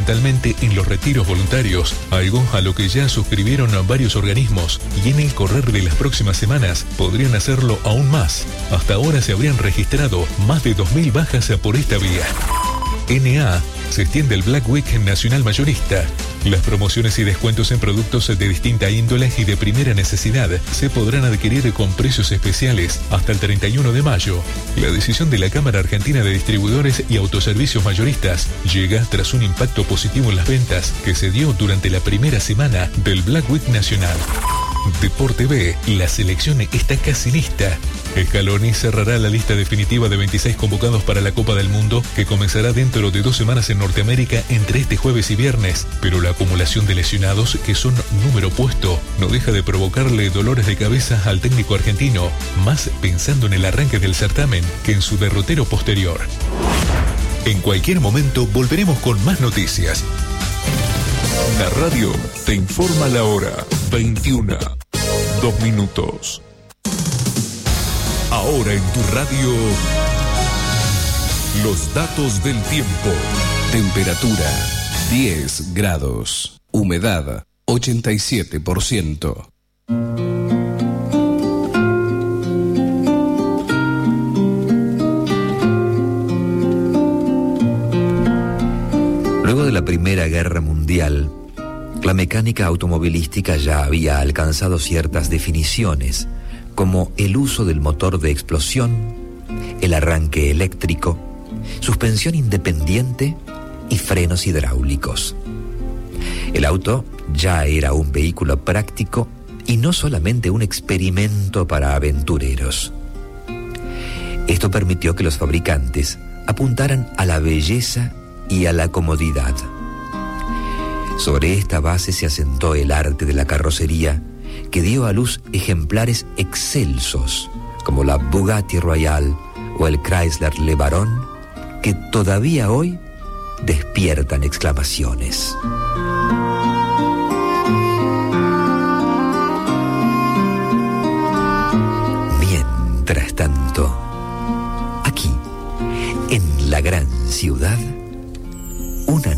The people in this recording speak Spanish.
fundamentalmente en los retiros voluntarios, algo a lo que ya suscribieron varios organismos, y en el correr de las próximas semanas podrían hacerlo aún más. Hasta ahora se habrían registrado más de 2.000 bajas por esta vía. NA, se extiende el Black Week Nacional Mayorista. Las promociones y descuentos en productos de distinta índole y de primera necesidad se podrán adquirir con precios especiales hasta el 31 de mayo. La decisión de la Cámara Argentina de Distribuidores y Autoservicios Mayoristas llega tras un impacto positivo en las ventas que se dio durante la primera semana del Black Week Nacional. Deporte B, la selección está casi lista. Scaloni cerrará la lista definitiva de 26 convocados para la Copa del Mundo, que comenzará dentro de 2 semanas en Norteamérica entre este jueves y viernes, pero la acumulación de lesionados, que son número puesto, no deja de provocarle dolores de cabeza al técnico argentino, más pensando en el arranque del certamen que en su derrotero posterior. En cualquier momento volveremos con más noticias. La radio te informa la hora 21, 2 minutos. Ahora en tu radio, los datos del tiempo. Temperatura 10 grados. Humedad 87%. Luego de la Primera Guerra Mundial, la mecánica automovilística ya había alcanzado ciertas definiciones, como el uso del motor de explosión, el arranque eléctrico, suspensión independiente y frenos hidráulicos. El auto ya era un vehículo práctico y no solamente un experimento para aventureros. Esto permitió que los fabricantes apuntaran a la belleza y a la comodidad. Sobre esta base se asentó el arte de la carrocería, que dio a luz ejemplares excelsos como la Bugatti Royale o el Chrysler Le Baron, que todavía hoy despiertan exclamaciones. Mientras tanto, aquí, en la gran ciudad, una